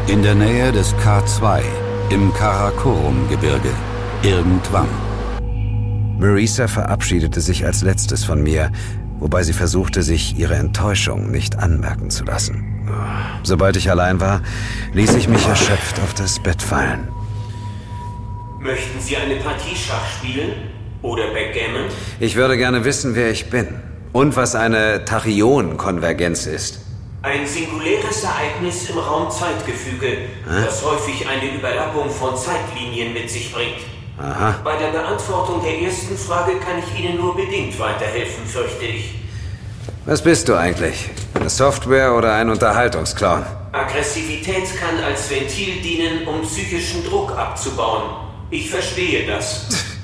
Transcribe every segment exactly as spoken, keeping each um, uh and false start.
In der Nähe des K zwei, im Karakorum-Gebirge. Irgendwann. Marisa verabschiedete sich als letztes von mir, wobei sie versuchte, sich ihre Enttäuschung nicht anmerken zu lassen. Sobald ich allein war, ließ ich mich erschöpft auf das Bett fallen. Möchten Sie eine Partie Schach spielen? Oder Backgammon? Ich würde gerne wissen, wer ich bin. Und was eine Tachyon-Konvergenz ist. Ein singuläres Ereignis im Raum-Zeitgefüge, Hä? das häufig eine Überlappung von Zeitlinien mit sich bringt. Aha. Bei der Beantwortung der ersten Frage kann ich Ihnen nur bedingt weiterhelfen, fürchte ich. Was bist du eigentlich? Eine Software oder ein Unterhaltungsclown? Aggressivität kann als Ventil dienen, um psychischen Druck abzubauen. Ich verstehe das.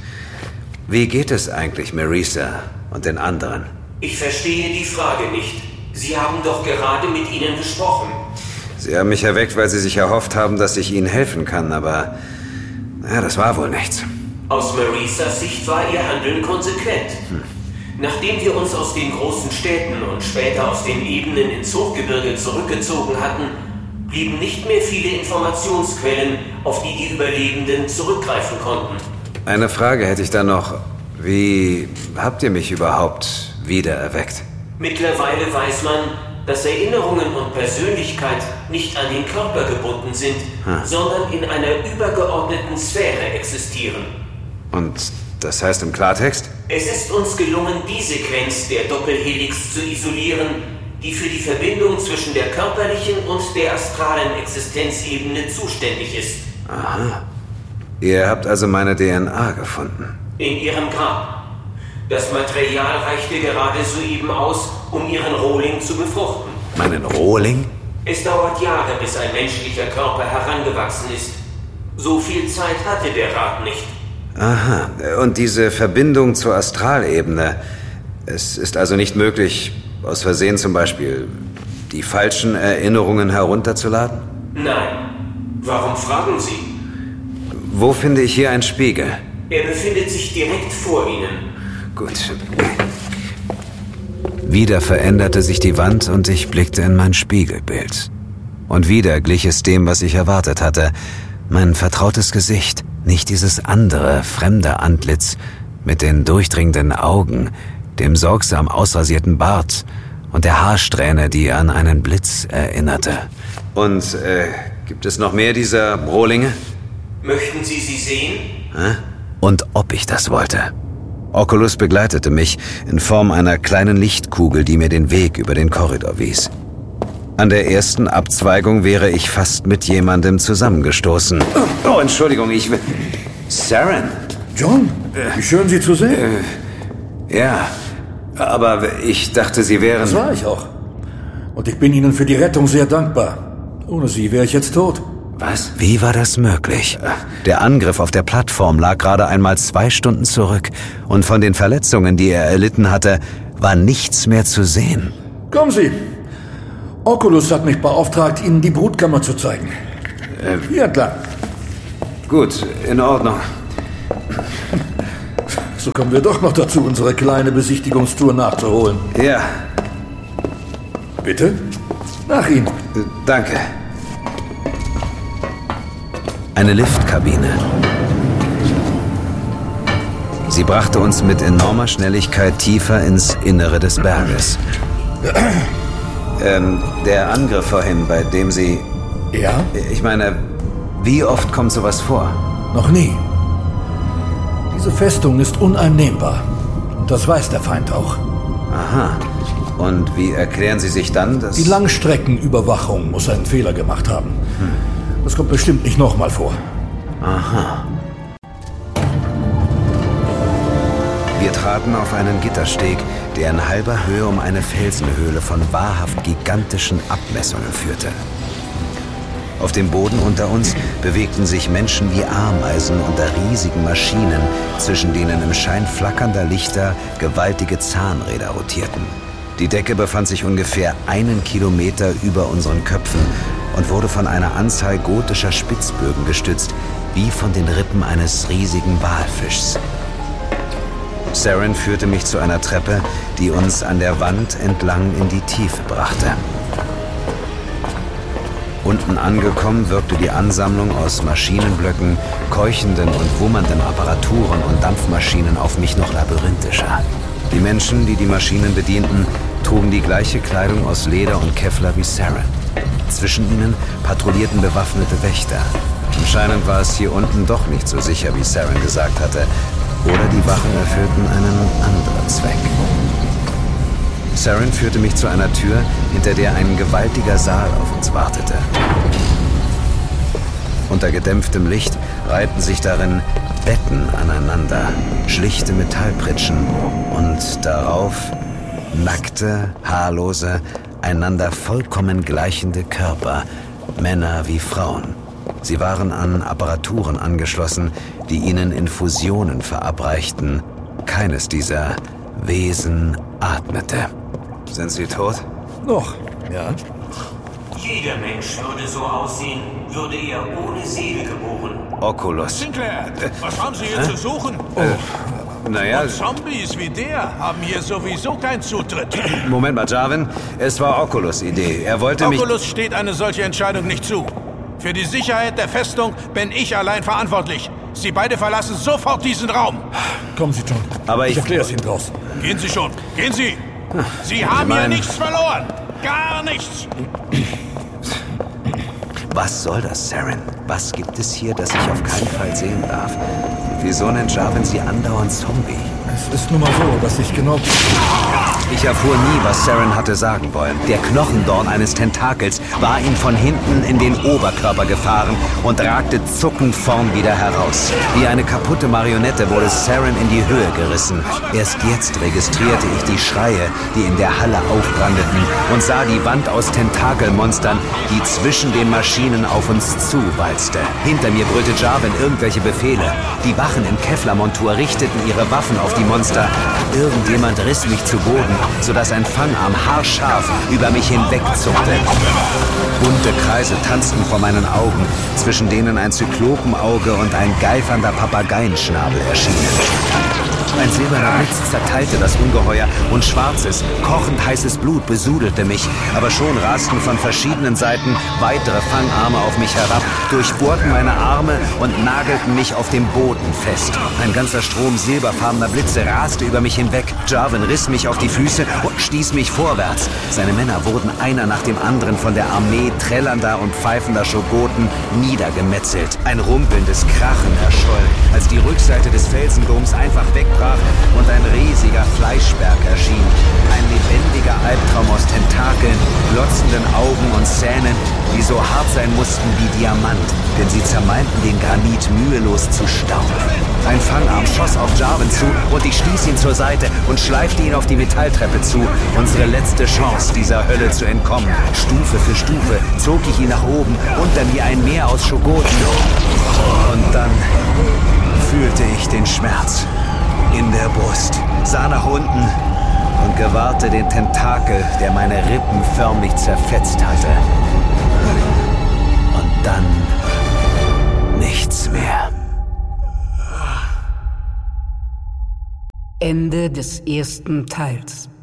Wie geht es eigentlich Marisa und den anderen? Ich verstehe die Frage nicht. Sie haben doch gerade mit ihnen gesprochen. Sie haben mich erweckt, weil Sie sich erhofft haben, dass ich Ihnen helfen kann, aber ja, das war wohl nichts. Aus Marisas Sicht war Ihr Handeln konsequent. Hm. Nachdem wir uns aus den großen Städten und später aus den Ebenen ins Hochgebirge zurückgezogen hatten, blieben nicht mehr viele Informationsquellen, auf die die Überlebenden zurückgreifen konnten. Eine Frage hätte ich dann noch. Wie habt ihr mich überhaupt wiedererweckt? Mittlerweile weiß man, dass Erinnerungen und Persönlichkeit nicht an den Körper gebunden sind, hm. sondern in einer übergeordneten Sphäre existieren. Und das heißt im Klartext? Es ist uns gelungen, die Sequenz der Doppelhelix zu isolieren, die für die Verbindung zwischen der körperlichen und der astralen Existenzebene zuständig ist. Aha. Ihr habt also meine D N A gefunden? In ihrem Grab. Das Material reichte gerade soeben aus, um ihren Rohling zu befruchten. Meinen Rohling? Es dauert Jahre, bis ein menschlicher Körper herangewachsen ist. So viel Zeit hatte der Rat nicht. Aha. Und diese Verbindung zur Astralebene. Es ist also nicht möglich, aus Versehen zum Beispiel die falschen Erinnerungen herunterzuladen? Nein. Warum fragen Sie? Wo finde ich hier einen Spiegel? Er befindet sich direkt vor Ihnen. Gut. Wieder veränderte sich die Wand und ich blickte in mein Spiegelbild. Und wieder glich es dem, was ich erwartet hatte. Mein vertrautes Gesicht, nicht dieses andere, fremde Antlitz mit den durchdringenden Augen, dem sorgsam ausrasierten Bart und der Haarsträhne, die an einen Blitz erinnerte. Und, äh, gibt es noch mehr dieser Rohlinge? Möchten Sie sie sehen? Hä? Und ob ich das wollte. Oculus begleitete mich in Form einer kleinen Lichtkugel, die mir den Weg über den Korridor wies. An der ersten Abzweigung wäre ich fast mit jemandem zusammengestoßen. Oh, Entschuldigung, ich will... Saren? John, wie schön, Sie zu sehen. Äh, ja, aber ich dachte, Sie wären... Das war ich auch. Und ich bin Ihnen für die Rettung sehr dankbar. Ohne Sie wäre ich jetzt tot. Was? Wie war das möglich? Der Angriff auf der Plattform lag gerade einmal zwei Stunden zurück und von den Verletzungen, die er erlitten hatte, war nichts mehr zu sehen. Kommen Sie. Oculus hat mich beauftragt, Ihnen die Brutkammer zu zeigen. Äh, Hier entlang. Gut, in Ordnung. So kommen wir doch noch dazu, unsere kleine Besichtigungstour nachzuholen. Ja. Bitte? Nach Ihnen. Danke. Eine Liftkabine. Sie brachte uns mit enormer Schnelligkeit tiefer ins Innere des Berges. Ähm, der Angriff vorhin, bei dem Sie... Ja? Ich meine, wie oft kommt sowas vor? Noch nie. Diese Festung ist uneinnehmbar. Und das weiß der Feind auch. Aha. Und wie erklären Sie sich dann, dass... Die Langstreckenüberwachung muss einen Fehler gemacht haben. Hm. Das kommt bestimmt nicht nochmal vor. Aha. Wir traten auf einen Gittersteg, der in halber Höhe um eine Felsenhöhle von wahrhaft gigantischen Abmessungen führte. Auf dem Boden unter uns bewegten sich Menschen wie Ameisen unter riesigen Maschinen, zwischen denen im Schein flackernder Lichter gewaltige Zahnräder rotierten. Die Decke befand sich ungefähr einen Kilometer über unseren Köpfen und wurde von einer Anzahl gotischer Spitzbögen gestützt, wie von den Rippen eines riesigen Walfischs. Saren führte mich zu einer Treppe, die uns an der Wand entlang in die Tiefe brachte. Unten angekommen wirkte die Ansammlung aus Maschinenblöcken, keuchenden und wummernden Apparaturen und Dampfmaschinen auf mich noch labyrinthischer. Die Menschen, die die Maschinen bedienten, trugen die gleiche Kleidung aus Leder und Kevlar wie Saren. Zwischen ihnen patrouillierten bewaffnete Wächter. Anscheinend war es hier unten doch nicht so sicher, wie Saren gesagt hatte. Oder die Wachen erfüllten einen anderen Zweck. Saren führte mich zu einer Tür, hinter der ein gewaltiger Saal auf uns wartete. Unter gedämpftem Licht reihten sich darin Betten aneinander, schlichte Metallpritschen und darauf nackte, haarlose, einander vollkommen gleichende Körper, Männer wie Frauen. Sie waren an Apparaturen angeschlossen, die ihnen Infusionen verabreichten. Keines dieser Wesen atmete. Sind sie tot? Noch, ja. Jeder Mensch würde so aussehen, würde er ohne Seele geboren. Oculus. Sinclair, was haben Sie hier zu suchen? Oh, naja... Und Zombies wie der haben hier sowieso keinen Zutritt. Moment mal, Jarvin. Es war Oculus' Idee. Er wollte mich... Oculus steht eine solche Entscheidung nicht zu. Für die Sicherheit der Festung bin ich allein verantwortlich. Sie beide verlassen sofort diesen Raum. Kommen Sie, John. Aber ich... Ich erkläre es Ihnen draußen. Gehen Sie schon. Gehen Sie. Sie haben hier nichts verloren. Gar nichts. Was soll das, Saren? Was gibt es hier, das ich auf keinen Fall sehen darf? Wieso nennt Jarvin sie andauernd Zombie? Es ist nun mal so, dass ich genau... Ich erfuhr nie, was Saren hatte sagen wollen. Der Knochendorn eines Tentakels war ihm von hinten in den Oberkörper gefahren und ragte zuckend vorn wieder heraus. Wie eine kaputte Marionette wurde Saren in die Höhe gerissen. Erst jetzt registrierte ich die Schreie, die in der Halle aufbrandeten und sah die Wand aus Tentakelmonstern, die zwischen den Maschinen auf uns zuwalzte. Hinter mir brüllte Jarvin irgendwelche Befehle. Die Wachen in Kevlar-Montur richteten ihre Waffen auf die Monster. Irgendjemand riss mich zu Boden, sodass ein Fangarm haarscharf über mich hinwegzuckte. Bunte Kreise tanzten vor meinen Augen, zwischen denen ein Zyklopenauge und ein geifernder Papageienschnabel erschienen. Ein silberner Blitz zerteilte das Ungeheuer und schwarzes, kochend heißes Blut besudelte mich. Aber schon rasten von verschiedenen Seiten weitere Fangarme auf mich herab, durchbohrten meine Arme und nagelten mich auf dem Boden fest. Ein ganzer Strom silberfarbener Blitze raste über mich hinweg. Jarvin riss mich auf die Füße und stieß mich vorwärts. Seine Männer wurden einer nach dem anderen von der Armee trällernder und pfeifender Schogoten niedergemetzelt. Ein rumpelndes Krachen erscholl, als die Rückseite des Felsendoms einfach wegbrach und ein riesiger Fleischberg erschien. Ein lebendiger Albtraum aus Tentakeln, glotzenden Augen und Zähnen, die so hart sein mussten wie Diamant, denn sie zermalmten den Granit mühelos zu Staub. Ein Fangarm schoss auf Jarvin zu und ich stieß ihn zur Seite und schleifte ihn auf die Metalltreppe zu. Unsere letzte Chance, dieser Hölle zu entkommen. Stufe für Stufe zog ich ihn nach oben, unter mir ein Meer aus Schogoten. Und dann fühlte ich den Schmerz in der Brust, sah nach unten und gewahrte den Tentakel, der meine Rippen förmlich zerfetzt hatte. Und dann nichts mehr. Ende des ersten Teils.